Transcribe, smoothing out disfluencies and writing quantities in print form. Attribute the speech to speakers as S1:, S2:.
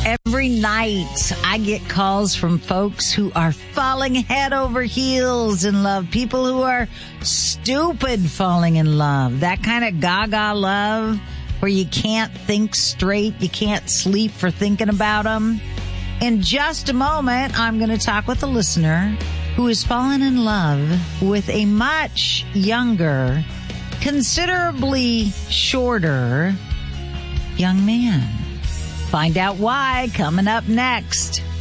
S1: Every night I get calls from folks who are falling head over heels in love. People who are stupid falling in love. That kind of gaga love where you can't think straight. You can't sleep for thinking about them. In just a moment, I'm going to talk with a listener who has fallen in love with a much younger, considerably shorter young man. Find out why coming up next.